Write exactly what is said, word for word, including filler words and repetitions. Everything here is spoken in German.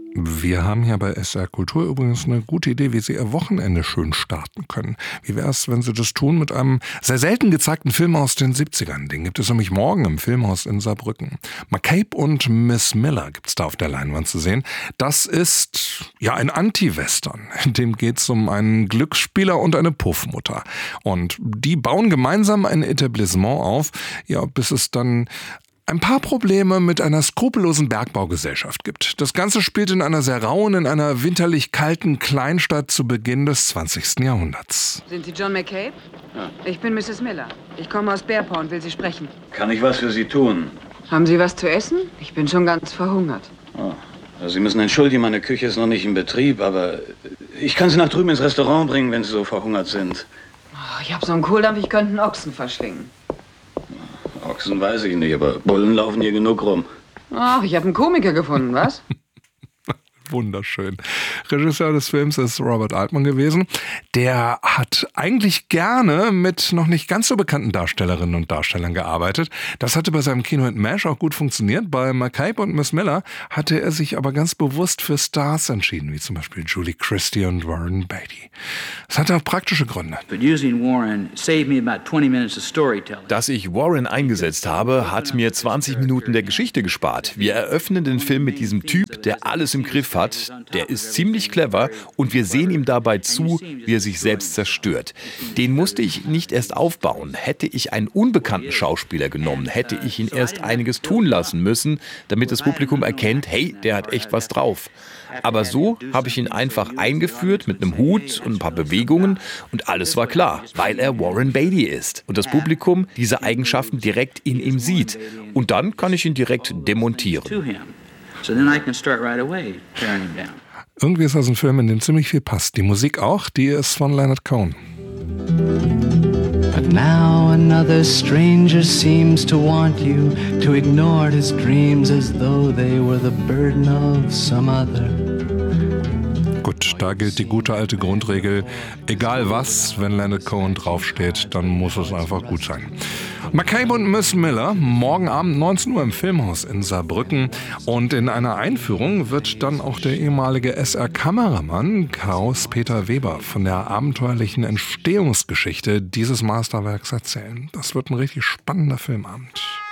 Wir haben hier bei S R Kultur übrigens eine gute Idee, wie Sie Ihr Wochenende schön starten können. Wie wäre es, wenn Sie das tun mit einem sehr selten gezeigten Film aus den siebzigern? Den gibt es nämlich morgen im Filmhaus in Saarbrücken. McCabe und Miss Miller gibt es da auf der Leinwand zu sehen. Das ist ja ein Anti-Western. In dem geht es um einen Glücksspieler und eine Puffmutter. Und die bauen gemeinsam ein Etablissement auf, ja, bis es dann ein paar Probleme mit einer skrupellosen Bergbaugesellschaft gibt. Das Ganze spielt in einer sehr rauen, in einer winterlich kalten Kleinstadt zu Beginn des zwanzigsten Jahrhunderts. Sind Sie John McCabe? Ja. Ich bin Misses Miller. Ich komme aus Bear Paw und will Sie sprechen. Kann ich was für Sie tun? Haben Sie was zu essen? Ich bin schon ganz verhungert. Oh. Also Sie müssen entschuldigen, meine Küche ist noch nicht in Betrieb, aber ich kann Sie nach drüben ins Restaurant bringen, wenn Sie so verhungert sind. Oh, ich habe so einen Kohldampf, ich könnte einen Ochsen verschlingen. Ochsen weiß ich nicht, aber Bullen laufen hier genug rum. Ach, ich habe einen Komiker gefunden, was? Wunderschön. Regisseur des Films ist Robert Altman gewesen. Der hat eigentlich gerne mit noch nicht ganz so bekannten Darstellerinnen und Darstellern gearbeitet. Das hatte bei seinem Kinohit MASH auch gut funktioniert. Bei McCabe und Miss Miller hatte er sich aber ganz bewusst für Stars entschieden, wie zum Beispiel Julie Christie und Warren Beatty. Das hatte auch praktische Gründe. Dass ich Warren eingesetzt habe, hat mir zwanzig Minuten der Geschichte gespart. Wir eröffnen den Film mit diesem Typ, der alles im Griff hat. Der ist ziemlich clever und wir sehen ihm dabei zu, wie er sich selbst zerstört. Den musste ich nicht erst aufbauen. Hätte ich einen unbekannten Schauspieler genommen, hätte ich ihn erst einiges tun lassen müssen, damit das Publikum erkennt, hey, der hat echt was drauf. Aber so habe ich ihn einfach eingeführt mit einem Hut und ein paar Bewegungen und alles war klar, weil er Warren Beatty ist und das Publikum diese Eigenschaften direkt in ihm sieht. Und dann kann ich ihn direkt demontieren. So then I can start right away tearing him down. Irgendwie ist das ein Film, in dem ziemlich viel passt. Die Musik auch, die ist von Leonard Cohen. But now another stranger seems to want you to ignore his dreams as though they were the burden of some other. Gut, da gilt die gute alte Grundregel, egal was, wenn Leonard Cohen draufsteht, dann muss es einfach gut sein. McCabe und Miss Miller, morgen Abend neunzehn Uhr im Filmhaus in Saarbrücken. Und in einer Einführung wird dann auch der ehemalige S R-Kameramann Klaus-Peter Weber von der abenteuerlichen Entstehungsgeschichte dieses Meisterwerks erzählen. Das wird ein richtig spannender Filmabend.